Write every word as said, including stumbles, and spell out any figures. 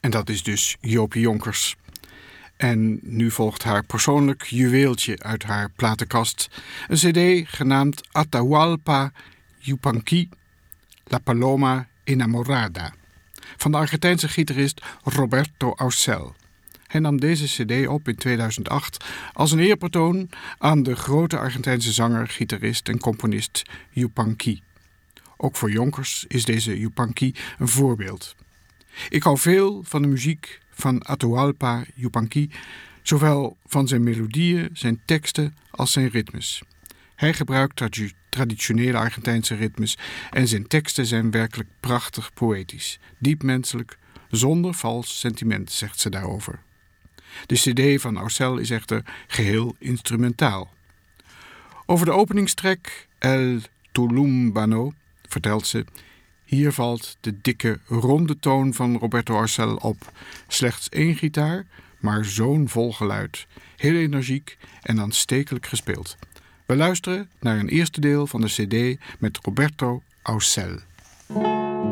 En dat is dus Jopie Jonkers. En nu volgt haar persoonlijk juweeltje uit haar platenkast. Een cd genaamd Atahualpa Yupanqui, La Paloma Enamorada, van de Argentijnse gitarist Roberto Aucel. Hij nam deze cd op in tweeduizend acht als een eerbetoon aan de grote Argentijnse zanger, gitarist en componist Yupanqui. Ook voor Jonkers is deze Yupanqui een voorbeeld. Ik hou veel van de muziek van Atahualpa Yupanqui, zowel van zijn melodieën, zijn teksten als zijn ritmes. Hij gebruikt tradu- traditionele Argentijnse ritmes en zijn teksten zijn werkelijk prachtig poëtisch, diep menselijk, zonder vals sentiment, zegt ze daarover. De cd van Aucel is echter geheel instrumentaal. Over de openingstrek El Tulumbano vertelt ze: hier valt de dikke, ronde toon van Roberto Aucel op. Slechts één gitaar, maar zo'n vol geluid. Heel energiek en aanstekelijk gespeeld. We luisteren naar een eerste deel van de cd met Roberto Aucel.